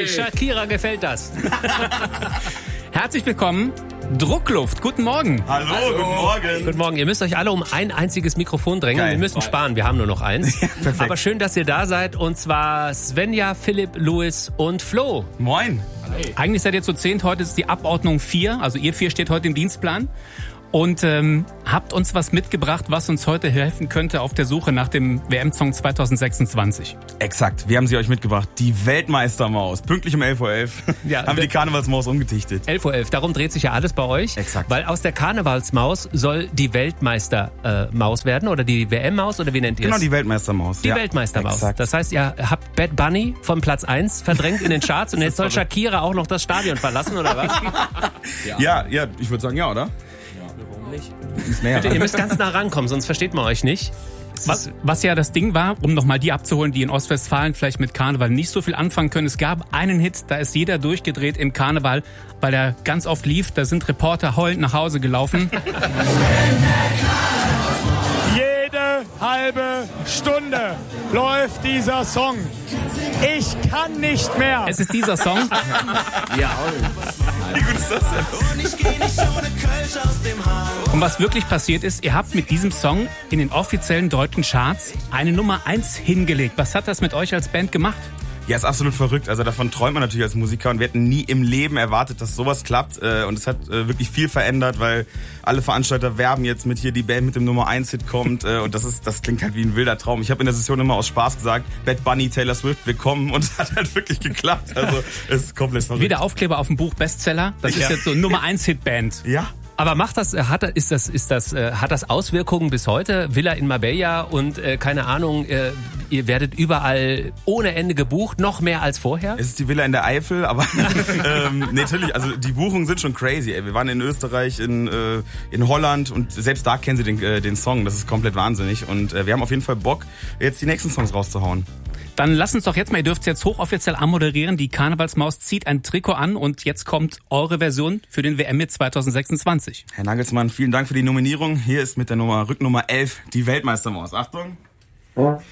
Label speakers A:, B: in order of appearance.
A: Hey, Shakira gefällt das. Herzlich willkommen, Druckluft. Guten Morgen.
B: Hallo, guten Morgen.
A: Guten Morgen. Ihr müsst euch alle um ein einziges Mikrofon drängen.
B: Geil.
A: Wir müssen sparen, wir haben nur noch eins.
B: Ja, perfekt.
A: Aber schön, dass ihr da seid. Und zwar Svenja, Philipp, Louis und Flo.
B: Moin.
C: Eigentlich seid ihr zu 10. Heute ist die Abordnung 4. Also ihr 4 steht heute im Dienstplan. Und habt uns was mitgebracht, was uns heute helfen könnte auf der Suche nach dem WM-Song 2026.
B: Exakt, wir haben sie euch mitgebracht. Die Weltmeistermaus. Pünktlich um 11.11 Uhr
C: Ja,
B: haben wir die Karnevalsmaus umgedichtet.
A: 11.11 Uhr. Darum dreht sich ja alles bei euch.
B: Exakt.
A: Weil aus der Karnevalsmaus soll die Weltmeistermaus werden oder die WM-Maus oder wie nennt ihr es?
B: Genau, die Weltmeistermaus.
A: Die Weltmeistermaus.
B: Exakt.
A: Das heißt, ihr habt Bad Bunny von Platz 1 verdrängt in den Charts und jetzt soll Shakira auch noch das Stadion verlassen, oder was?
B: Ja, ich würde sagen ja, oder?
A: Bitte, ihr müsst ganz nah rankommen, sonst versteht man euch nicht.
C: Was ja das Ding war, um nochmal die abzuholen, die in Ostwestfalen vielleicht mit Karneval nicht so viel anfangen können. Es gab einen Hit, da ist jeder durchgedreht im Karneval, weil er ganz oft lief. Da sind Reporter heulend nach Hause gelaufen.
D: Jede halbe Stunde läuft dieser Song. Ich kann nicht mehr.
C: Es ist dieser Song.
B: Wie gut ist das denn?
C: Und was wirklich passiert ist, ihr habt mit diesem Song in den offiziellen deutschen Charts eine Nummer 1 hingelegt. Was hat das mit euch als Band gemacht?
B: Ja, ist absolut verrückt. Also davon träumt man natürlich als Musiker und wir hätten nie im Leben erwartet, dass sowas klappt. Und es hat wirklich viel verändert, weil alle Veranstalter werben jetzt mit hier, die Band mit dem Nummer 1 Hit kommt. Und das klingt halt wie ein wilder Traum. Ich habe in der Session immer aus Spaß gesagt, Bad Bunny, Taylor Swift, wir kommen. Und es hat halt wirklich geklappt. Also es ist komplett verrückt.
C: Wie der Aufkleber auf dem Buch Bestseller. Das ist jetzt so Nummer 1 Hitband.
B: Ja.
A: Aber hat das Auswirkungen bis heute? Villa in Marbella und keine Ahnung, ihr werdet überall ohne Ende gebucht, noch mehr als vorher?
B: Es ist die Villa in der Eifel, aber natürlich, also die Buchungen sind schon crazy. Ey. Wir waren in Österreich, in Holland und selbst da kennen sie den Song. Das ist komplett wahnsinnig und wir haben auf jeden Fall Bock, jetzt die nächsten Songs rauszuhauen.
C: Dann lasst uns doch jetzt mal, ihr dürft es jetzt hochoffiziell anmoderieren. Die Karnevalsmaus zieht ein Trikot an und jetzt kommt eure Version für den WM-Hit 2026.
B: Herr Nagelsmann, vielen Dank für die Nominierung. Hier ist mit der Rücknummer 11 die Weltmeistermaus. Achtung.